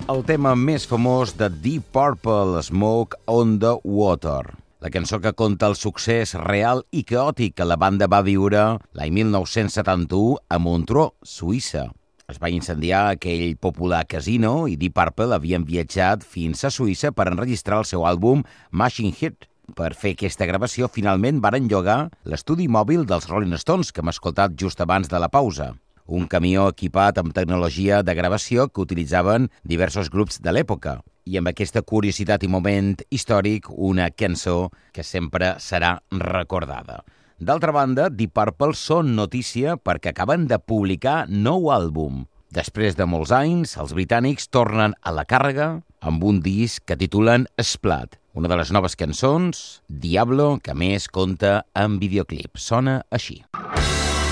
el tema més famós de Deep Purple, Smoke on the Water. La cançó que conta el succés real i caòtic que la banda va viure l'any 1971 a Montreux, Suïssa. Es va incendiar aquell popular casino i Deep Purple havien viatjat fins a Suïssa per enregistrar el seu àlbum Machine Head. Per fer aquesta gravació, finalment varen llogar l'estudi mòbil dels Rolling Stones, que hem escoltat just abans de la pausa. Un camió equipat amb tecnologia de gravació que utilitzaven diversos grups de l'època. I amb aquesta curiositat i moment històric, una cançó que sempre serà recordada. D'altra banda, Deep Purple són notícia perquè acaben de publicar nou àlbum. Després de molts anys, els britànics tornen a la càrrega amb un disc que titulen Splat, una de les noves cançons, Diablo, que més compta amb videoclip. Sona així.